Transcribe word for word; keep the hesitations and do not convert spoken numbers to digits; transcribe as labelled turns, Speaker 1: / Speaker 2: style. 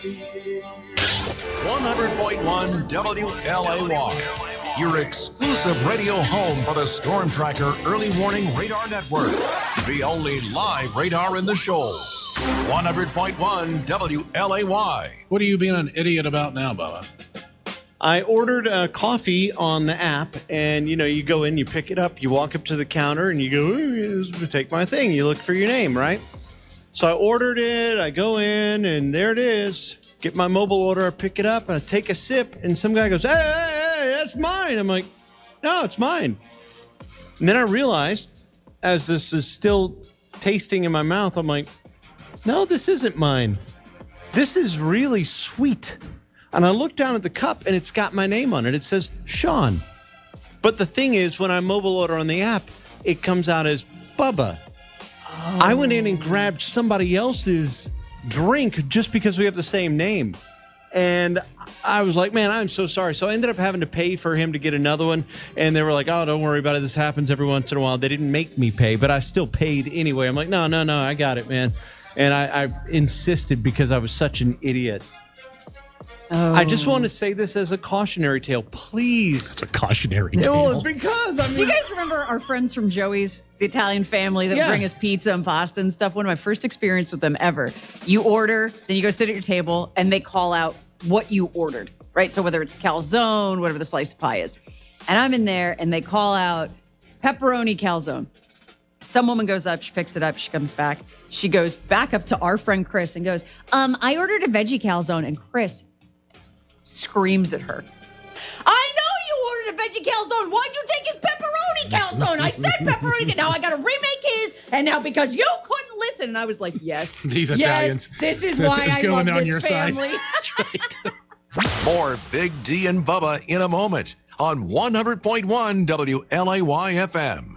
Speaker 1: one hundred point one W L A Y, your exclusive radio home for the Storm Tracker Early Warning Radar Network, the only live radar in the shoal. one hundred point one W L A Y.
Speaker 2: What are you being an idiot about now, Bubba?
Speaker 3: I ordered a coffee on the app, and, you know, you go in, you pick it up, you walk up to the counter, and you go, ooh, take my thing. You look for your name, right? So I ordered it. I go in, and there it is. Get my mobile order. I pick it up, and I take a sip, and some guy goes, hey, hey, hey, that's mine. I'm like, no, it's mine. And then I realized, as this is still tasting in my mouth, I'm like, no, this isn't mine. This is really sweet. And I look down at the cup, and it's got my name on it. It says Sean. But the thing is, when I mobile order on the app, it comes out as Bubba. Oh. I went in and grabbed somebody else's drink just because we have the same name. And I was like, man, I'm so sorry. So I ended up having to pay for him to get another one. And they were like, oh, don't worry about it. This happens every once in a while. They didn't make me pay, but I still paid anyway. I'm like, no, no, no, I got it, man. And I, I insisted because I was such an idiot. Oh. I just want to say this as a cautionary tale. Please.
Speaker 2: It's a cautionary tale.
Speaker 3: No, because I mean,
Speaker 4: do you guys remember our friends from Joey's, the Italian family that
Speaker 3: yeah.
Speaker 4: would bring us pizza and pasta and stuff? One of my first experience with them ever. You order, then you go sit at your table, and they call out what you ordered, right? So whether it's calzone, whatever the slice of pie is. And I'm in there, and they call out pepperoni calzone. Some woman goes up, she picks it up, she comes back. She goes back up to our friend Chris and goes, um, I ordered a veggie calzone. And Chris screams at her, I know you ordered a veggie calzone. Why'd you take his pepperoni calzone? I said pepperoni. Now I got to remake his. And now because you couldn't listen. And I was like, yes.
Speaker 2: These
Speaker 4: yes,
Speaker 2: Italians.
Speaker 4: This is why I love
Speaker 2: on
Speaker 4: this
Speaker 2: your
Speaker 4: family.
Speaker 2: Side.
Speaker 1: More Big D and Bubba in a moment on one hundred point one W L A Y F M.